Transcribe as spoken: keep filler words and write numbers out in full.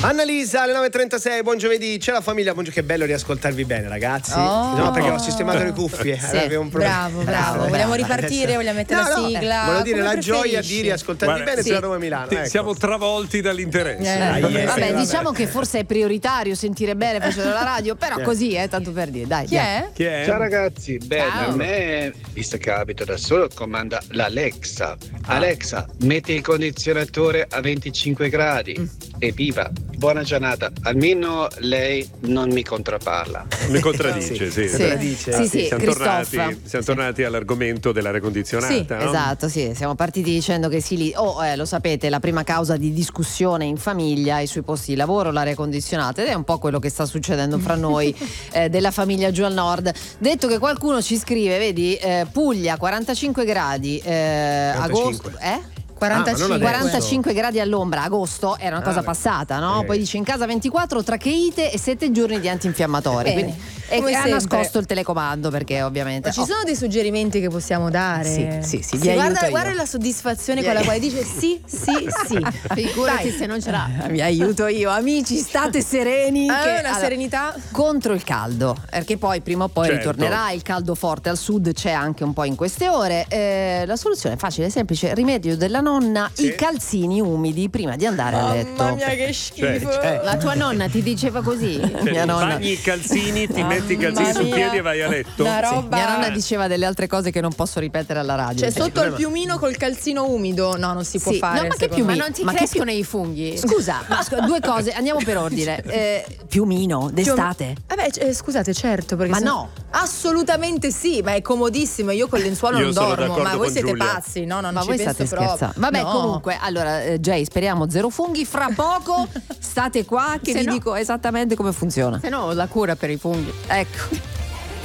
Annalisa alle nove e trentasei, buon giovedì, c'è la famiglia, buon gio- che bello riascoltarvi bene ragazzi. Oh. No, perché ho sistemato le cuffie. Sì. Avevo un problema. Bravo, bravo. Bravo, Vogliamo bravo. ripartire, vogliamo mettere No, la no, sigla. volevo dire Come la gioia preferisci? di riascoltarvi Guarda, bene sì. sulla Roma Milano. Sì, Ecco. siamo travolti dall'interesse. Eh. Ah, yes. Vabbè, Vabbè. diciamo che forse è prioritario sentire bene facendo la radio, però Eh. così, eh, tanto per dire. Dai, Chi dai. è? Chi è? Ciao ragazzi, beh, Ciao. a me, visto che abito da solo, comanda l'Alexa. Ah. Alexa, metti il condizionatore a venticinque gradi. Mm. Evviva, buona giornata. Almeno lei non mi controparla. Mi contraddice, sì. Sì. Contraddice. Sì, sì, Siamo Christophe. tornati, siamo tornati all'argomento dell'aria condizionata. Sì, no? esatto, sì, siamo partiti dicendo che sì, lì, oh, eh, lo sapete, la prima causa di discussione in famiglia e sui posti di lavoro, l'aria condizionata, ed è un po' quello che sta succedendo fra noi eh, della famiglia giù al nord. Detto che qualcuno ci scrive, vedi, eh, Puglia quarantacinque gradi, eh, agosto, eh? quarantacinque. Ah, ma non adesso. quarantacinque gradi all'ombra, agosto era una Ah, cosa beh. passata, no? Eh. Poi dice in casa ventiquattro tracheite e sette giorni di antinfiammatori. Bene. Quindi e Come ha sempre. nascosto il telecomando perché ovviamente. Ma ci oh, sono dei suggerimenti che possiamo dare? Sì, sì, sì, vi Sì, aiuto guarda, io. guarda la soddisfazione Vi con la aiuto. quale dice sì, sì, sì. Figurati Dai. se non ce l'ha. Vi aiuto io, amici, state sereni. Ah, che- una allora, serenità. contro il caldo, perché poi prima o poi Certo. ritornerà il caldo forte al sud, c'è anche un po' in queste ore. Eh, la soluzione è facile, semplice, rimedio della nonna, Sì. i calzini umidi prima di andare a letto. Mamma mia, che schifo. Cioè, La tua nonna ti diceva così? Cioè, Mia nonna. bagni i calzini, ti metti i calzini Mamma sul mia. piedi e vai a letto. Una Sì, roba. mia nonna diceva delle altre cose che non posso ripetere alla radio. Cioè, Sì. sotto al piumino col calzino umido. No, non si può Sì, fare. no, ma che secondo piumino? me. Ma non ti crescono i funghi? Scusa, ma scu- due cose, andiamo per ordine. Eh, piumino, d'estate? Vabbè, c- scusate, certo, perché Ma se- no. Assolutamente sì, ma è comodissimo. Io con il lenzuolo Io non sono dormo, d'accordo ma voi con siete Giulia. pazzi, no? Non Ma ci voi penso state proprio. scherzando? Vabbè, No. comunque, allora, eh, Jay, speriamo zero funghi. Fra poco state qua che Se vi no- dico esattamente come funziona. Se no la cura per i funghi. Ecco.